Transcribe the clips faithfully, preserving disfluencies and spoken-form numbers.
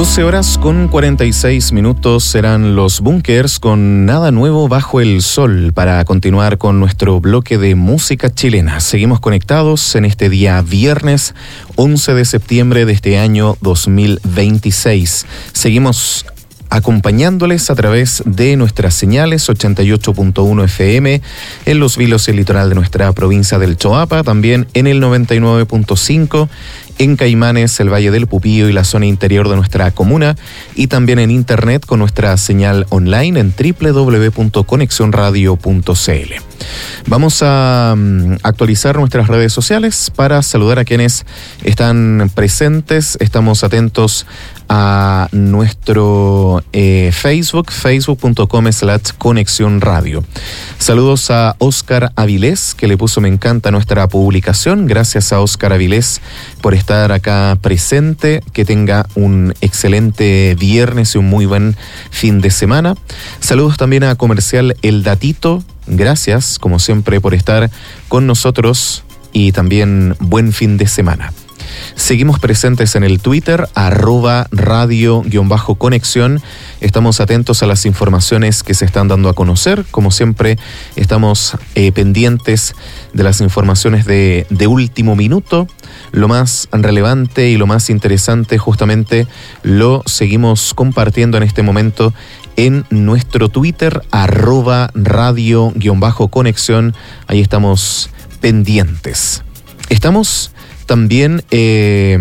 doce horas con cuarenta y seis minutos serán los Bunkers con Nada Nuevo Bajo el Sol para continuar con nuestro bloque de música chilena. Seguimos conectados en este día viernes once de septiembre de este año dos mil veintiséis. Seguimos acompañándoles a través de nuestras señales ochenta y ocho punto uno F M en los vilos y el litoral de nuestra provincia del Choapa, también en el noventa y nueve punto cinco en Caimanes, el Valle del Pupío y la zona interior de nuestra comuna, y también en internet con nuestra señal online en doble u doble u doble u punto conexión radio punto c l. Vamos a um, actualizar nuestras redes sociales para saludar a quienes están presentes. Estamos atentos a nuestro eh, Facebook, facebook punto com slash conexión radio. Saludos a Oscar Avilés, que le puso me encanta a nuestra publicación. Gracias a Oscar Avilés por estar acá presente. Que tenga un excelente viernes y un muy buen fin de semana. Saludos también a Comercial El Datito. Gracias, como siempre, por estar con nosotros y también buen fin de semana. Seguimos presentes en el Twitter, arroba radio-conexión. Estamos atentos a las informaciones que se están dando a conocer. Como siempre, estamos eh, pendientes de las informaciones de, de último minuto. Lo más relevante y lo más interesante justamente lo seguimos compartiendo en este momento en nuestro Twitter, arroba radio-conexión. Ahí estamos pendientes. Estamos también eh,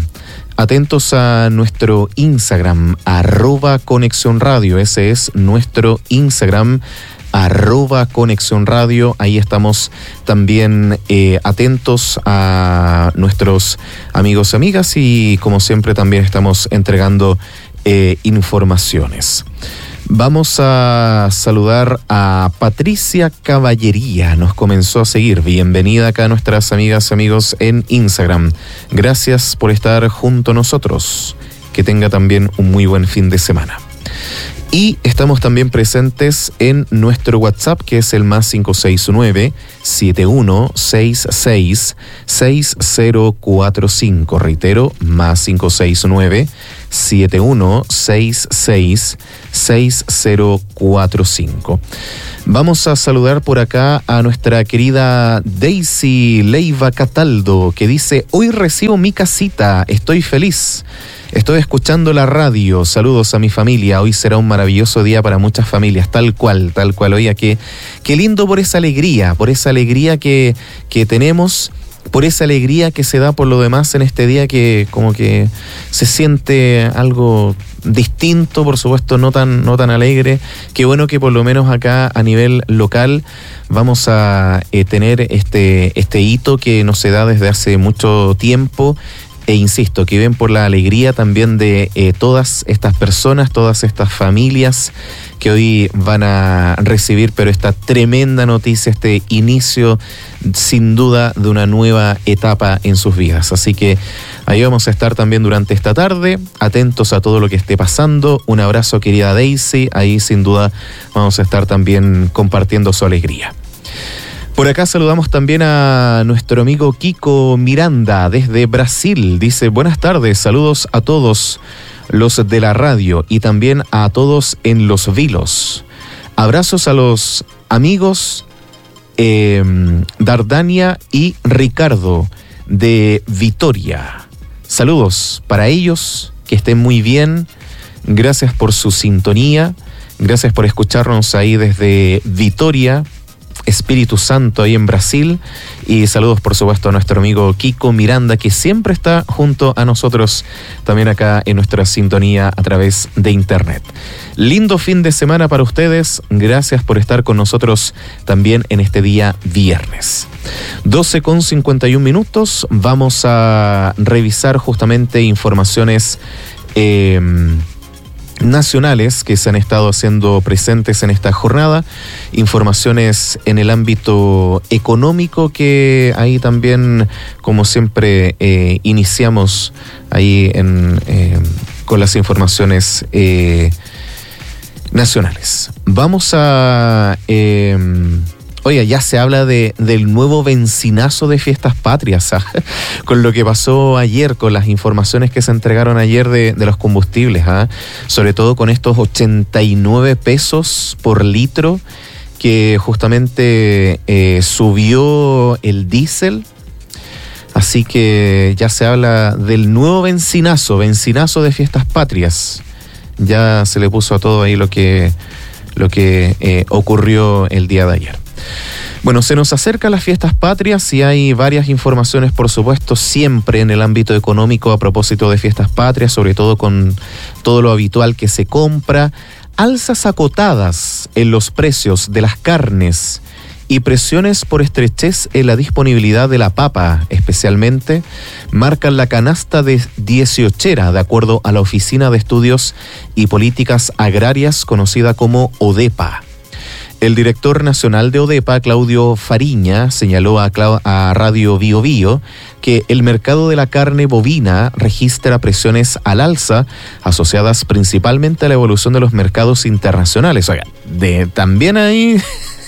atentos a nuestro Instagram, arroba conexión radio. Ese es nuestro Instagram, arroba conexión radio. Ahí estamos también eh, atentos a nuestros amigos y amigas y como siempre también estamos entregando eh, informaciones. Vamos a saludar a Patricia Caballería, nos comenzó a seguir. Bienvenida acá a nuestras amigas y amigos en Instagram. Gracias por estar junto a nosotros. Que tenga también un muy buen fin de semana. Y estamos también presentes en nuestro WhatsApp, que es el más cinco seis nueve, siete uno seis seis, seis cero cuatro cinco. Reitero, más cinco seis nueve, siete uno seis seis, seis cero cuatro cinco. Vamos a saludar por acá a nuestra querida Daisy Leiva Cataldo, que dice: hoy recibo mi casita, estoy feliz. Estoy escuchando la radio, saludos a mi familia, hoy será un maravilloso día para muchas familias, tal cual, tal cual. Oiga, qué, qué lindo por esa alegría, por esa alegría que, que tenemos, por esa alegría que se da por lo demás en este día que como que se siente algo distinto, por supuesto no tan, no tan alegre. Qué bueno que por lo menos acá a nivel local vamos a eh, tener este, este hito que no se da desde hace mucho tiempo. E insisto, que ven por la alegría también de eh, todas estas personas, todas estas familias que hoy van a recibir, pero esta tremenda noticia, este inicio sin duda de una nueva etapa en sus vidas. Así que ahí vamos a estar también durante esta tarde, atentos a todo lo que esté pasando. Un abrazo, querida Daisy, ahí sin duda vamos a estar también compartiendo su alegría. Por acá saludamos también a nuestro amigo Kiko Miranda desde Brasil. Dice: buenas tardes, saludos a todos los de la radio y también a todos en los vilos. Abrazos a los amigos eh, Dardania y Ricardo de Vitoria. Saludos para ellos, que estén muy bien. Gracias por su sintonía, gracias por escucharnos ahí desde Vitoria, Espíritu Santo, ahí en Brasil. Y saludos por supuesto a nuestro amigo Kiko Miranda, que siempre está junto a nosotros también acá en nuestra sintonía a través de internet. Lindo fin de semana para ustedes, gracias por estar con nosotros también en este día viernes. doce con cincuenta y un minutos, vamos a revisar justamente informaciones eh, nacionales que se han estado haciendo presentes en esta jornada, informaciones en el ámbito económico que ahí también, como siempre, eh, iniciamos ahí en, eh, con las informaciones eh, nacionales. Vamos a eh, oiga, ya se habla de, del nuevo benzinazo de Fiestas Patrias, ¿sabes? Con lo que pasó ayer, con las informaciones que se entregaron ayer de, de los combustibles, ¿eh? Sobre todo con estos ochenta y nueve pesos por litro que justamente eh, subió el diésel. Así que ya se habla del nuevo benzinazo, benzinazo de Fiestas Patrias. Ya se le puso a todo ahí lo que, lo que eh, ocurrió el día de ayer. Bueno, se nos acercan las Fiestas Patrias y hay varias informaciones, por supuesto, siempre en el ámbito económico a propósito de Fiestas Patrias, sobre todo con todo lo habitual que se compra. Alzas acotadas en los precios de las carnes y presiones por estrechez en la disponibilidad de la papa, especialmente, marcan la canasta de dieciochera, de acuerdo a la Oficina de Estudios y Políticas Agrarias, conocida como ODEPA. El director nacional de ODEPA, Claudio Fariña, señaló a, Clau- a Radio Bio Bio que el mercado de la carne bovina registra presiones al alza asociadas principalmente a la evolución de los mercados internacionales. Oiga, de, también ahí...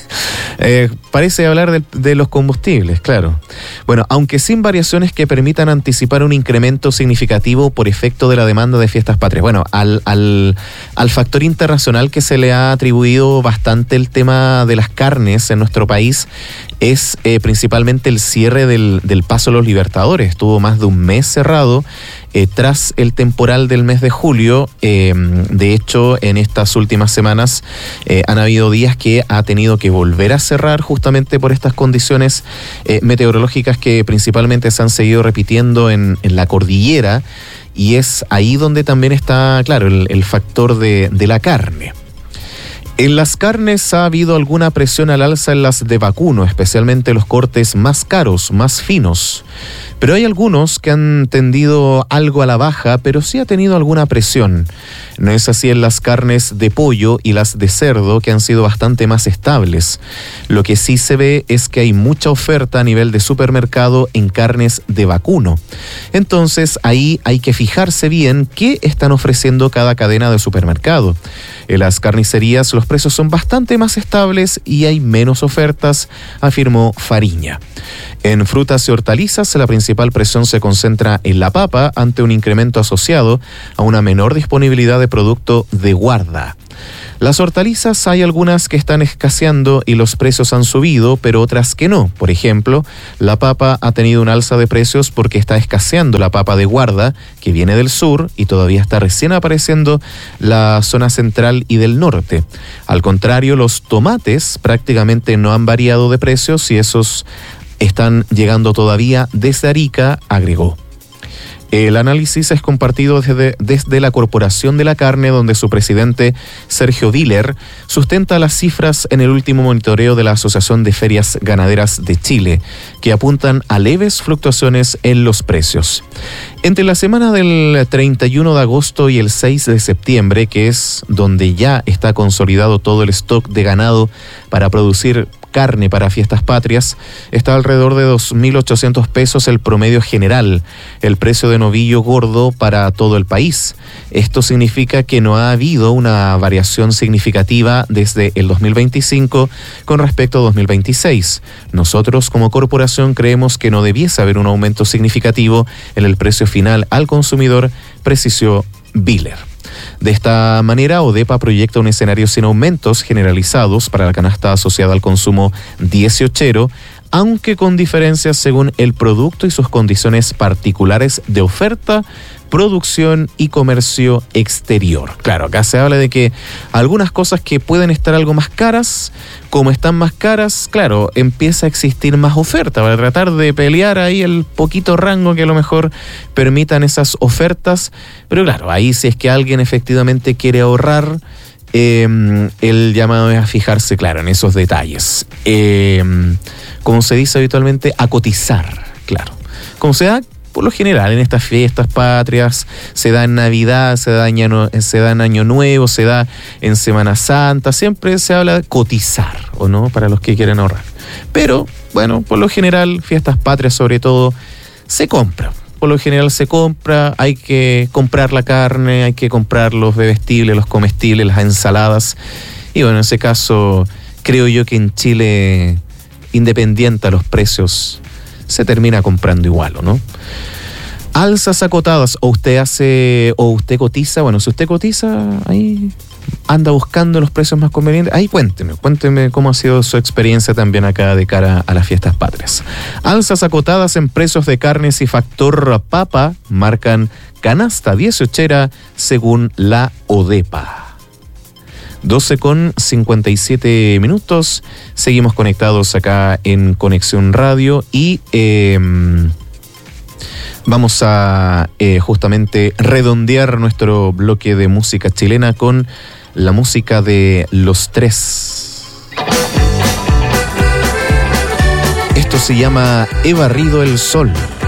Eh, parece hablar de, de los combustibles, claro. Bueno, aunque sin variaciones que permitan anticipar un incremento significativo por efecto de la demanda de Fiestas Patrias. Bueno, al, al, al factor internacional que se le ha atribuido bastante el tema de las carnes en nuestro país es eh, principalmente el cierre del, del Paso de los Libertadores. Estuvo más de un mes cerrado. Eh, tras el temporal del mes de julio, eh, de hecho, en estas últimas semanas eh, han habido días que ha tenido que volver a cerrar justamente por estas condiciones eh, meteorológicas que principalmente se han seguido repitiendo en, en la cordillera, y es ahí donde también está, claro, el, el factor de, de la carne. En las carnes ha habido alguna presión al alza en las de vacuno, especialmente los cortes más caros, más finos. Pero hay algunos que han tendido algo a la baja, pero sí ha tenido alguna presión. No es así en las carnes de pollo y las de cerdo, que han sido bastante más estables. Lo que sí se ve es que hay mucha oferta a nivel de supermercado en carnes de vacuno. Entonces ahí hay que fijarse bien qué están ofreciendo cada cadena de supermercado. En las carnicerías los precios son bastante más estables y hay menos ofertas, afirmó Fariña. En frutas y hortalizas, la principal presión se concentra en la papa ante un incremento asociado a una menor disponibilidad de producto de guarda. Las hortalizas hay algunas que están escaseando y los precios han subido, pero otras que no. Por ejemplo, la papa ha tenido un alza de precios porque está escaseando la papa de guarda, que viene del sur y todavía está recién apareciendo la zona central y del norte. Al contrario, los tomates prácticamente no han variado de precios y esos están llegando todavía desde Arica, agregó. El análisis es compartido desde, desde la Corporación de la Carne, donde su presidente, Sergio Viller, sustenta las cifras en el último monitoreo de la Asociación de Ferias Ganaderas de Chile, que apuntan a leves fluctuaciones en los precios. Entre la semana del treinta y uno de agosto y el seis de septiembre, que es donde ya está consolidado todo el stock de ganado para producir carne para Fiestas Patrias, está alrededor de dos mil ochocientos pesos el promedio general, el precio de novillo gordo para todo el país. Esto significa que no ha habido una variación significativa desde el dos mil veinticinco con respecto a dos mil veintiséis. Nosotros como corporación creemos que no debiese haber un aumento significativo en el precio final al consumidor, precisó Viller. De esta manera, ODEPA proyecta un escenario sin aumentos generalizados para la canasta asociada al consumo dieciochero, aunque con diferencias según el producto y sus condiciones particulares de oferta, producción y comercio exterior. Claro, acá se habla de que algunas cosas que pueden estar algo más caras, como están más caras, claro, empieza a existir más oferta para tratar de pelear ahí el poquito rango que a lo mejor permitan esas ofertas. Pero claro, ahí si es que alguien efectivamente quiere ahorrar, eh, el llamado es a fijarse, claro, en esos detalles. Eh, como se dice habitualmente, a cotizar, claro. Como se da por lo general en estas fiestas patrias, se da en Navidad, se da en Año, se da en Año Nuevo, se da en Semana Santa, siempre se habla de cotizar, ¿o no? Para los que quieren ahorrar. Pero, bueno, por lo general, fiestas patrias sobre todo, se compra. Por lo general se compra, hay que comprar la carne, hay que comprar los bebestibles, los comestibles, las ensaladas. Y bueno, en ese caso, creo yo que en Chile independiente a los precios, se termina comprando igual, ¿o no? Alzas acotadas, o usted hace, o usted cotiza, bueno, si usted cotiza, ahí anda buscando los precios más convenientes, ahí cuénteme, cuénteme cómo ha sido su experiencia también acá de cara a las fiestas patrias. Alzas acotadas en precios de carnes y factor papa marcan canasta dieciochera según la ODEPA. doce con cincuenta y siete minutos, seguimos conectados acá en Conexión Radio y eh, vamos a eh, justamente redondear nuestro bloque de música chilena con la música de Los Tres. Esto se llama He barrido el sol.